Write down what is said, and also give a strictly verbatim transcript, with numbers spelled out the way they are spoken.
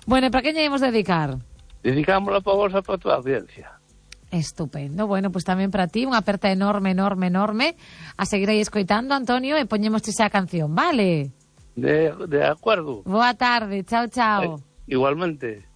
Bueno, e para que lle imos dedicar? Dedicámosla para vos e para a tua audiencia. Estupendo. Bueno, pues tamén para ti, unha aperta enorme, enorme, enorme. A seguir aí escoitando, Antonio, e poñemos esa canción, vale? De, de acuerdo. Boa tarde, chao, chao. Eh, igualmente.